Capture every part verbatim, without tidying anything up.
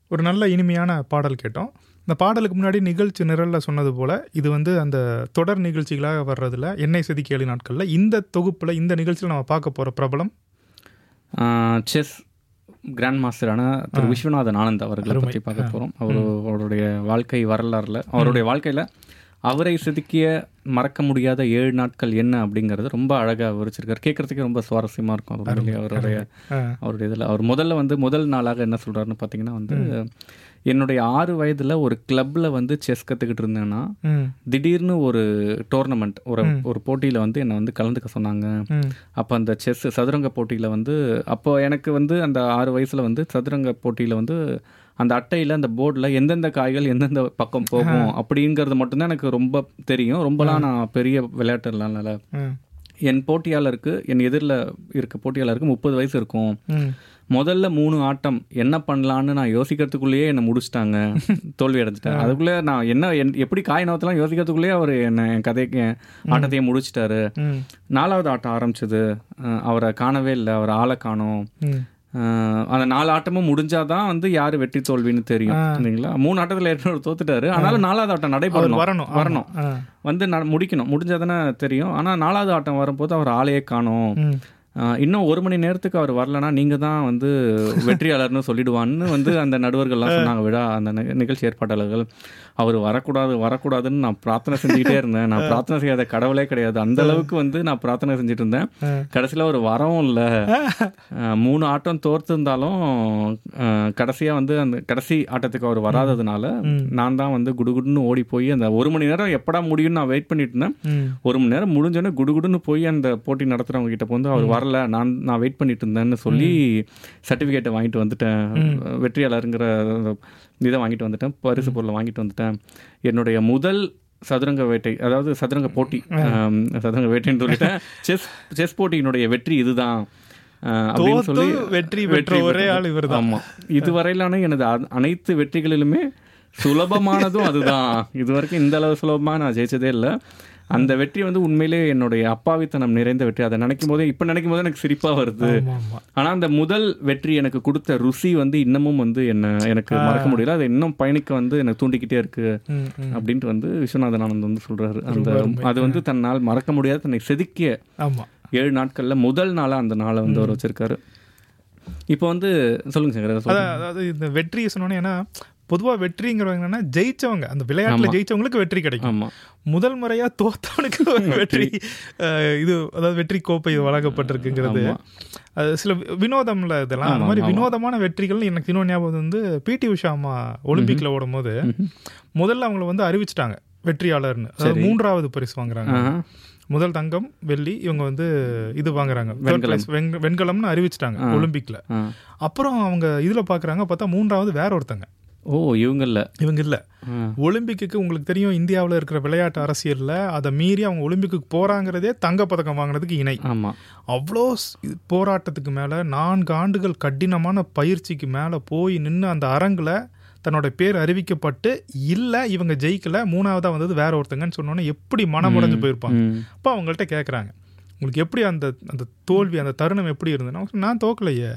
ஒரு நல்ல இனிமையான பாடல் கேட்டோம். இந்த பாடலுக்கு முன்னாடி நிகழ்ச்சி நிரலில் சொன்னது போல் இது வந்து அந்த தொடர் நிகழ்ச்சிகளாக வர்றதில் என்னை செதுக்கி ஏழு நாட்களில் இந்த தொகுப்பில் இந்த நிகழ்ச்சியில் நம்ம பார்க்க போகிற பிரபலம் செஸ் கிராண்ட் மாஸ்டரான திரு விஸ்வநாதன் ஆனந்த் அவர்களை பற்றி பார்க்க போகிறோம். அவர் அவருடைய வாழ்க்கை வரலாறுல அவருடைய வாழ்க்கையில் அவரை செதுக்கிய மறக்க முடியாத ஏழு நாட்கள் என்ன அப்படிங்கிறது ரொம்ப அழகாக விவரிச்சிருக்காரு. கேட்குறதுக்கே ரொம்ப சுவாரஸ்யமாக இருக்கும். அவருடைய அவருடைய அவருடைய இதில் அவர் முதல்ல வந்து முதல் நாளாக என்ன சொல்கிறாருன்னு பார்த்தீங்கன்னா வந்து, என்னுடைய ஆறு வயதில் ஒரு கிளப்பில் வந்து செஸ் கற்றுக்கிட்டு இருந்தேன்னா திடீர்னு ஒரு டோர்னமெண்ட் ஒரு ஒரு போட்டியில் வந்து என்னை வந்து கலந்துக்க சொன்னாங்க. அப்போ அந்த செஸ் சதுரங்க போட்டியில் வந்து அப்போ எனக்கு வந்து அந்த ஆறு வயசில் வந்து சதுரங்க போட்டியில் வந்து அந்த அட்டையில் அந்த போர்டில் எந்தெந்த காய்கள் எந்தெந்த பக்கம் போகும் அப்படிங்கிறது மட்டும்தான் எனக்கு ரொம்ப தெரியும். ரொம்பலாம் நான் பெரிய விளையாட்டுலாம் என் போட்டியாளருக்கு என் எதிரில் இருக்க போட்டியாளருக்கு முப்பது வயசு இருக்கும். முதல்ல மூணு ஆட்டம் என்ன பண்ணலான்னு நான் யோசிக்கிறதுக்குள்ளேயே என்னை முடிச்சிட்டாங்க, தோல்வி அடைஞ்சிட்டேன். அதுக்குள்ளே நான் என்ன எப்படி காய் நோத்தலாம் யோசிக்கிறதுக்குள்ளேயே அவர் என்னை என் கதைக்கு ஆட்டத்தையே முடிச்சிட்டாரு. நாலாவது ஆட்டம் ஆரம்பிச்சது, அவரை காணவே இல்லை, அவர் ஆளை காணோம். அந்த நாலு ஆட்டமும் முடிஞ்சாதான் வந்து யாரு வெற்றி தோல்வின்னு தெரியும் இல்லைங்களா. மூணு ஆட்டத்தில் ஏற்கனவே தோத்துட்டாரு, ஆனாலும் நாலாவது ஆட்டம் நடைபெறணும், வரணும் வரணும் வந்து முடிக்கணும், முடிஞ்சாதானே தெரியும். ஆனால் நாலாவது ஆட்டம் வரும்போது அவர் ஆளையே காணோம். இன்னும் ஒரு மணி நேரத்துக்கு அவர் வரலன்னா நீங்க தான் வந்து வெற்றியாளர்னு சொல்லிடுவான்னு வந்து அந்த நடுவர்கள்லாம் சொன்னாங்க. விழா அந்த நிகழ்ச்சி ஏற்பாட்டாளர்கள். அவர் வரக்கூடாது வரக்கூடாதுன்னு நான் பிரார்த்தனை செஞ்சுக்கிட்டே இருந்தேன். நான் பிரார்த்தனை செய்யாத கடவுளே கிடையாது, அந்த அளவுக்கு வந்து நான் பிரார்த்தனை செஞ்சுட்டு இருந்தேன். கடைசியில் ஒரு வரவும் இல்லை. மூணு ஆட்டம் தோர்த்து இருந்தாலும் கடைசியாக வந்து அந்த கடைசி ஆட்டத்துக்கு அவர் வராததுனால நான் தான் வந்து குடுகுடுன்னு ஓடி போய் அந்த ஒரு மணி நேரம் எப்படா முடியும்னு நான் வெயிட் பண்ணிட்டு இருந்தேன். ஒரு மணி நேரம் முடிஞ்சோன்னே குடுகுடுன்னு போய் அந்த போட்டி நடத்துகிறவங்க கிட்ட வந்து அவர் வரல, நான் நான் வெயிட் பண்ணிட்டு இருந்தேன்னு சொல்லி சர்டிஃபிகேட்டை வாங்கிட்டு வந்துட்டேன். வெற்றியாளருங்கிற இதை வாங்கிட்டு வந்துட்டேன், பரிசு பொருளை வாங்கிட்டு வந்துட்டேன். என்னுடைய முதல் சதுரங்க வேட்டை, அதாவது சதுரங்க போட்டி, சதுரங்க வேட்டைன்னு சொல்லிட்டேன், செஸ் செஸ் போட்டியினுடைய வெற்றி இதுதான் அப்படின்னு சொல்லி வெற்றி பெற்ற ஒரே ஆள் இவர் தான். ஆமாம், இதுவரையிலான எனது அனைத்து வெற்றிகளிலுமே சுலபமானதும் அதுதான். இது வரைக்கும் இந்த அளவு சுலபமாக நான் ஜெயிச்சதே இல்லை. அந்த வெற்றி வந்து உண்மையிலே என்னுடைய அப்பாவித்தனம் நிறைந்த வெற்றி. அதை நினைக்கும் போதே இப்போ நினைக்கும் போது எனக்கு சிரிப்பாக வருது. ஆனால் அந்த முதல் வெற்றி எனக்கு கொடுத்த ருசி வந்து இன்னமும் வந்து என்ன எனக்கு மறக்க முடியல. அதை இன்னும் பயணிக்க வந்து எனக்கு தூண்டிக்கிட்டே இருக்கு அப்படின்ட்டு வந்து விஸ்வநாதன் ஆனந்த் வந்து சொல்றாரு. அந்த அது வந்து தன்னால் மறக்க முடியாத தன்னை செதுக்கிய ஏழு நாட்களில் முதல் நாளாக அந்த நாளை வந்து அவர் வச்சிருக்காரு. இப்போ வந்து சொல்லுங்க சார். அதாவது இந்த வெற்றியை சொன்னோன்னே, ஏன்னா பொதுவாக வெற்றிங்கிறவங்க என்னன்னா ஜெயிச்சவங்க, அந்த விளையாட்டில் ஜெயிச்சவங்களுக்கு வெற்றி கிடைக்கும். முதல் முறையாக தோத்தவனுக்கு வெற்றி, இது அதாவது வெற்றி கோப்பை வழங்கப்பட்டிருக்குங்கிறது அது சில வினோதம்ல இதெல்லாம். அந்த மாதிரி வினோதமான வெற்றிகள் எனக்கு இன்னொன்று ஞாபகம் வந்து, பிடி உஷா அம்மா ஒலிம்பிக்கில் ஓடும் போது முதல்ல அவங்கள வந்து அறிவிச்சிட்டாங்க வெற்றியாளர்னு. அதாவது மூன்றாவது பரிசு வாங்குறாங்க. முதல் தங்கம் வெள்ளி இவங்க வந்து இது வாங்குறாங்க, வெண்கலம்னு அறிவிச்சிட்டாங்க ஒலிம்பிக்ல. அப்புறம் அவங்க இதுல பாக்குறாங்க, பார்த்தா மூன்றாவது வேற ஒருத்தங்க. ஓ, இவங்க இல்லை இவங்க இல்லை ஒலிம்பிக்கு உங்களுக்கு தெரியும், இந்தியாவில் இருக்கிற விளையாட்டு அரசியலில் அதை மீறி அவங்க ஒலிம்பிக்கு போறாங்கிறதே தங்கப்பதக்கம் வாங்கினதுக்கு இணை. ஆமாம், அவ்வளோ போராட்டத்துக்கு மேலே நான்கு ஆண்டுகள் கடினமான பயிற்சிக்கு மேலே போய் நின்று அந்த அரங்கில் தன்னோட பேர் அறிவிக்கப்பட்டு இல்லை இவங்க ஜெயிக்கல, மூணாவதாக வந்தது வேற ஒருத்தங்கன்னு சொன்னோன்னே எப்படி மனமுடைஞ்சு போயிருப்பாங்க. அப்போ அவங்கள்ட்ட கேட்குறாங்க, உங்களுக்கு எப்படி அந்த அந்த தோல்வி அந்த தருணம் எப்படி இருந்ததுன்னா, நான் தோக்கலையே,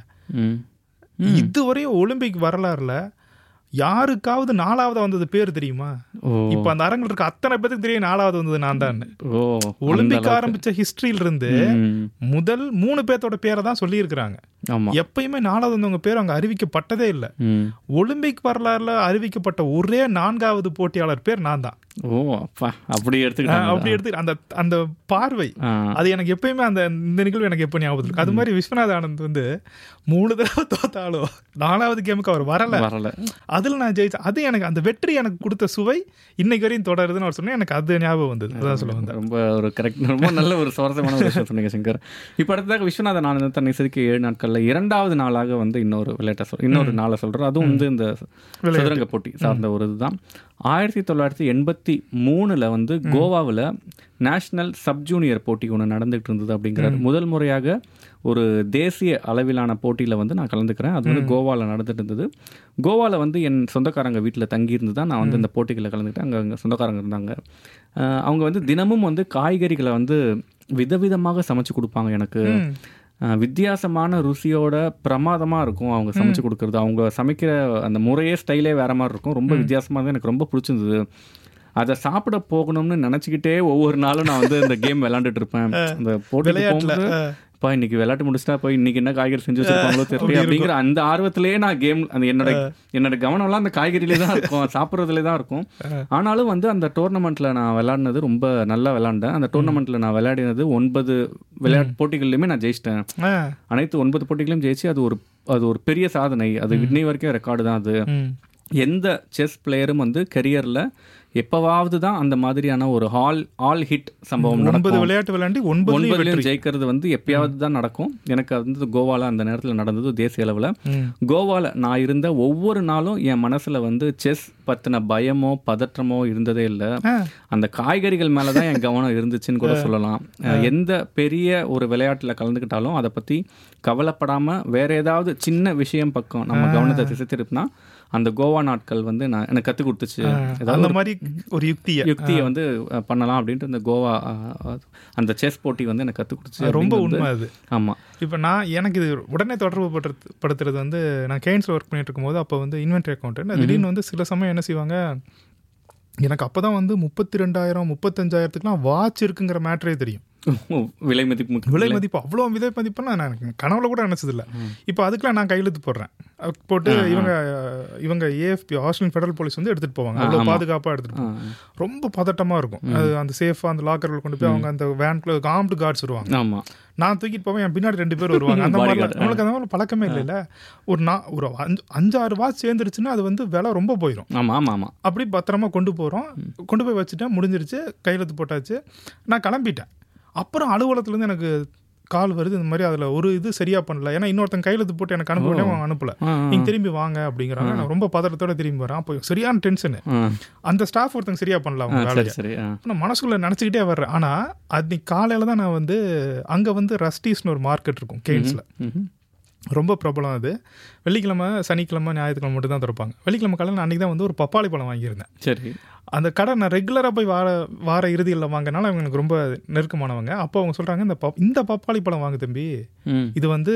இதுவரையும் ஒலிம்பிக் வரலாறுல யாருக்காவது நாலாவது வந்தது பேர் தெரியுமா? இப்ப அந்த அரங்கில் இருக்க அத்தனை பேருக்கு தெரியும் நாலாவது வந்தது நான் தான். ஒலிம்பிக் ஆரம்பிச்ச ஹிஸ்டரியில இருந்து முதல் மூணு பேர்த்தோட பேரை தான் சொல்லி இருக்கிறாங்க. எப்பயுமே நாலாவது வந்தவங்க பேர் அங்க அறிவிக்கப்பட்டதே இல்லை. ஒலிம்பிக் வரலாறுல அறிவிக்கப்பட்ட ஒரே நான்காவது போட்டியாளர் பேர் நான் தான். ஓ, அப்பா, அப்படி எடுத்துக்கிட்டாங்க. அப்படி எடுத்து அந்த அந்த பார்வை அது எனக்கு எப்பயுமே அந்த இந்த நிகழ்வு எனக்கு எப்போ ஞாபகம் இருக்கு. அது மாதிரி விஸ்வநாத் ஆனந்த் வந்து மூணு தடவை தோத்தாலும் நாலாவது கேமுக்கு அவர் வரல வரல அதுல நான் ஜெயிச்சேன். அது எனக்கு அந்த வெற்றி எனக்கு கொடுத்த சுவை இன்னைக்கு வரையும் தொடருதுன்னு அவர் சொன்னேன். எனக்கு அது ஞாபகம் வந்தது. அதான் சொல்ல வந்தேன். ரொம்ப ஒரு கரெக்ட், ரொம்ப நல்ல ஒரு சுவாரஸ்யமான ஒரு விஷயம் சொன்னீங்க சங்கர். இப்போ அடுத்ததாக விஸ்வநாதன் ஆனந்த் தன்னை செதுக்கிய ஏழு நாட்கள்ல இரண்டாவது நாளாக வந்து இன்னொரு விளையாட்டை சொல் இன்னொரு நாளை சொல்றாரு. அதுவும் வந்து இந்த சதுரங்க போட்டி சார்ந்த ஒரு இதுதான். ஆயிரத்தி தொள்ளாயிரத்தி எண்பத்தி மூணுல வந்து கோவாவில் நேஷனல் சப் ஜூனியர் போட்டி ஒன்று நடந்துகிட்டு இருந்தது அப்படிங்கிறார். முதல் முறையாக ஒரு தேசிய அளவிலான போட்டியில் வந்து நான் கலந்துக்கிறேன். அது வந்து கோவாவில் நடந்துட்டு இருந்தது. கோவாவில் வந்து என் சொந்தக்காரங்க வீட்டில் தங்கியிருந்து தான் நான் வந்து இந்த போட்டிகளில் கலந்துக்கிட்டேன். அங்கே அங்கே சொந்தக்காரங்க இருந்தாங்க. அவங்க வந்து தினமும் வந்து காய்கறிகளை வந்து விதவிதமாக சமைச்சு கொடுப்பாங்க எனக்கு. வித்தியாசமான ருசியோட பிரமாதமாக இருக்கும் அவங்க சமைச்சு கொடுக்குறது. அவங்க சமைக்கிற அந்த முறையே ஸ்டைலே வேற மாதிரி இருக்கும். ரொம்ப வித்தியாசமாக தான், எனக்கு ரொம்ப பிடிச்சிருந்தது. அதை சாப்பிட போகணும்னு நினச்சிக்கிட்டே ஒவ்வொரு நாளும் நான் வந்து இந்த கேம் விளையாண்டுட்டு இருப்பேன். அந்த போட்டிக்கு போகும்போது பா இன்னைக்கு விளையாட்டு முடிச்சுட்டா போய் இன்னைக்கு என்ன காய்கறி செஞ்சு வச்சிருப்பாங்களோ தெரியல அப்படிங்கிற அந்த ஆர்வத்திலேயே நான் கேம் அந்த என்னோட என்னோட கவனம்லாம் அந்த காய்கறியிலே தான் இருக்கும், சாப்பிட்றதுலே தான் இருக்கும். ஆனாலும் வந்து அந்த டோர்னமெண்ட்டில் நான் விளையாடினது ரொம்ப நல்லா விளையாண்டேன். அந்த டோர்னமெண்ட்டில் நான் விளையாடினது ஒன்பது விளையாட்டு போட்டிகள்லையுமே நான் ஜெயிச்சிட்டேன். அனைத்து ஒன்பது போட்டிகளையும் ஜெயிச்சு அது ஒரு அது ஒரு பெரிய சாதனை. அது இன்னை வரைக்கும் ரெக்கார்டு தான். அது எந்த செஸ் பிளேயரும் வந்து கெரியரில் எப்பவாவது தான் அந்த மாதிரியான ஒரு ஆல் ஆல் ஹிட் சம்பவம் நடக்கும். விளையாட்டு விளையாண்டு ஒன்பதுலையும் ஜெயிக்கிறது வந்து எப்பயாவது தான் நடக்கும். எனக்கு வந்து கோவாவில் அந்த நேரத்தில் நடந்தது தேசிய அளவில். கோவாவில் நான் இருந்த ஒவ்வொரு நாளும் என் மனசில் வந்து செஸ் பற்றின பயமோ பதற்றமோ இருந்ததே இல்லை. அந்த காய்கறிகள் மேலே தான் என் கவனம் இருந்துச்சுன்னு கூட சொல்லலாம். எந்த பெரிய ஒரு விளையாட்டில் கலந்துக்கிட்டாலும் அதை பற்றி கவலைப்படாமல் வேற ஏதாவது சின்ன விஷயம் பக்கம் நம்ம கவனத்தை திசை திருப்பினா அந்த கோவா நாட்கள் வந்து நான் எனக்கு கற்றுக் கொடுத்துச்சு. அந்த மாதிரி ஒரு யுக்தியை யுக்தியை வந்து பண்ணலாம் அப்படின்ட்டு இந்த கோவா அந்த செஸ் போட்டி வந்து எனக்கு கற்றுக் கொடுத்துச்சு. ரொம்ப உண்மை அது. ஆமாம். இப்போ நான் எனக்கு இது உடனே தொடர்பு படுத்து படுத்துறது வந்து நான் கேன்ஸில் ஒர்க் பண்ணிட்டு இருக்கும்போது அப்போ வந்து இன்வென்ட்ரி அக்கௌண்ட் திடீர்னு வந்து சில சமயம் என்ன செய்வாங்க, எனக்கு அப்போ தான் வந்து முப்பத்தி ரெண்டாயிரம் முப்பத்தஞ்சாயிரத்துக்குலாம் வாட்ச் இருக்குங்கிற மேட்ரே தெரியும். விலை மதிப்பு விலை மதிப்பு அவ்வளோ விலை மதிப்புன்னா நான் கனவுல கூட நினச்சதில்லை. இப்போ அதுக்கெலாம் நான் கையெழுத்து போடுறேன் போட்டு இவங்க இவங்க ஏஎஃப்பி ஆஸ்திரேலியன் ஃபெடரல் போலீஸ் வந்து எடுத்துகிட்டு போவாங்க. அவ்வளோ பாதுகாப்பாக எடுத்துகிட்டு போவாங்க. ரொம்ப பதட்டமாக இருக்கும். அது அந்த சேஃபாக அந்த லாக்கரில் கொண்டு போய் அவங்க அந்த வேன்குள்ள ஆம்டு கார்ட்ஸ் வருவாங்க. ஆமாம். நான் தூக்கிட்டு போவேன், என் பின்னாடி ரெண்டு பேர் வருவாங்க. அந்த மாதிரி நம்மளுக்கு அந்த மாதிரி பழக்கமே இல்லைல்ல. ஒரு நான் ஒரு அஞ்சு அஞ்சாறு வாட்ச் சேர்ந்துருச்சுன்னா அது வந்து விலை ரொம்ப போயிடும். ஆமாம் ஆமாம் ஆமாம். அப்படி பத்திரமா கொண்டு போகிறோம். கொண்டு போய் வச்சுட்டேன், முடிஞ்சிருச்சு, கையெழுத்து போட்டாச்சு, நான் கிளம்பிட்டேன். அப்புறம் அலுவலகத்துலேருந்து எனக்கு கால் வருது, இந்த மாதிரி அதில் ஒரு இது சரியாக பண்ணல, ஏன்னா இன்னொருத்தன் கையெழுத்து போட்டு எனக்கு அனுப்பல, அவன் அனுப்பலை, நீங்கள் திரும்பி வாங்க அப்படிங்கிறாங்க. நான் ரொம்ப பதட்டத்தோட திரும்பி வரேன். அப்போ சரியான டென்ஷனு. அந்த ஸ்டாஃப் ஒருத்தங்க சரியாக பண்ணல அவங்க வேலையை. நான் மனசுக்குள்ளே நினச்சிக்கிட்டே வர்றேன். ஆனால் அன்னைக்கு காலையில் தான் நான் வந்து அங்கே வந்து ரஸ்டீஸ்னு ஒரு மார்க்கெட் இருக்கும் கேன்ஸில், ரொம்ப பிரபலம். அது வெள்ளிக்கிழமை சனிக்கிழமை ஞாயிற்றுக்கிழமை மட்டும் தான் திறப்பாங்க. வெள்ளிக்கிழமை காலையில் அன்றைக்கி தான் வந்து ஒரு பப்பாளி பழம் வாங்கியிருந்தேன். சரி. அந்த கடை நான் ரெகுலராக போய் வார வார இறுதியில் வாங்கினால அவங்க எனக்கு ரொம்ப நெருக்கமானவங்க. அப்போ அவங்க சொல்கிறாங்க, இந்த பப் இந்த பப்பாளி பழம் வாங்க தம்பி, இது வந்து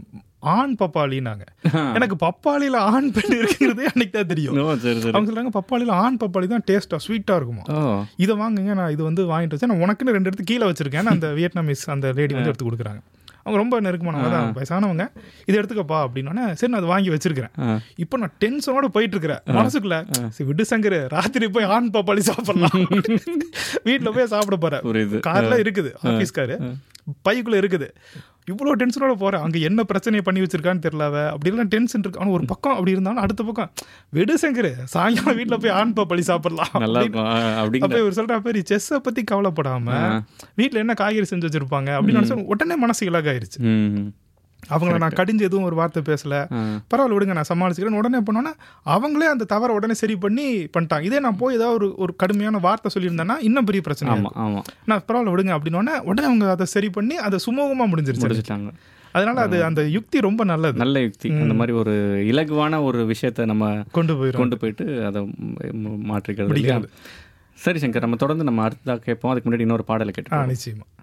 ஆண் பப்பாளின்னாங்க. எனக்கு பப்பாளியில் ஆண் பெண் இருக்குங்கிறதே அன்னைக்கு தான் தெரியும். அவங்க சொல்கிறாங்க, பப்பாளியில் ஆண் பப்பாளி தான் டேஸ்ட்டாக ஸ்வீட்டாக இருக்குமா, இதை வாங்குங்க, நான் இது வந்து வாங்கிட்டு வச்சேன், நான் உனக்குன்னு ரெண்டு எடுத்து கீழே வச்சிருக்கேன். அந்த வியட்நாமீஸ் அந்த லேடி வந்து எடுத்து கொடுக்குறாங்க. அவங்க ரொம்ப நெருக்கமானவங்க தான், வயசானவங்க. இது எடுத்துக்கப்பா அப்படின்னா சரி நான் அதை வாங்கி வச்சிருக்கிறேன். இப்போ நான் டென்ஷனோட போயிட்டு இருக்கிறேன். மனசுக்குள்ள விடு சங்கர், ராத்திரி போய் ஆண் பப்பாளி சாப்பிடலாம், வீட்டில் போய் சாப்பிட போறேன். கார்ல இருக்குது, ஆஃபீஸ் காரு பைக்குள்ள இருக்குது. இவ்வளோ டென்ஷனோட போகிறேன். அங்கே என்ன பிரச்சனையை பண்ணி வச்சிருக்கான்னு தெரியல, அப்படிலாம் டென்ஷன் இருக்கு. ஆனால் ஒரு பக்கம் அப்படி இருந்தாலும் அடுத்த பக்கம் விடு சங்கர், சாயங்காலம் வீட்டில் போய் ஆண் பப்பாளி சாப்பிடலாம். அப்போ இவர் சொல்கிற பேர் செஸ்ஸை பற்றி கவலைப்படாமல் வீட்டில் என்ன காய்கறி செஞ்சு வச்சிருப்பாங்க அப்படின்னு நினச்சா உடனே மனசு இலகாயிருச்சு. அவங்கள நான் கடிஞ்சு எதுவும் ஒரு வார்த்தை பேசல, பரவாயில்ல விடுங்க நான் சமாளிச்சுக்கிறேன் உடனே பண்ணோன்னா அவங்களே அந்த தவறை உடனே சரி பண்ணி பண்ணிட்டாங்க. இதே நான் போய் ஏதாவது ஒரு ஒரு கடுமையான வார்த்தை சொல்லியிருந்தேன்னா இன்னும் பெரிய பிரச்சனை. நான் பரவாயில்ல விடுங்க அப்படின்னோடனே உடனே அவங்க அதை சரி பண்ணி அதை சுமூகமாக முடிஞ்சிருச்சு. அதனால அது அந்த யுக்தி ரொம்ப நல்லது, நல்ல யுக்தி. அந்த மாதிரி ஒரு இலகுவான ஒரு விஷயத்தை நம்ம கொண்டு போய் கொண்டு போயிட்டு அதை மாற்றிக்கிறது. சரி சங்கர், நம்ம தொடர்ந்து நம்ம அடுத்ததாக கேட்போம். அதுக்கு முன்னாடி இன்னொரு பாடலை கேட்டோம். நிச்சயமா.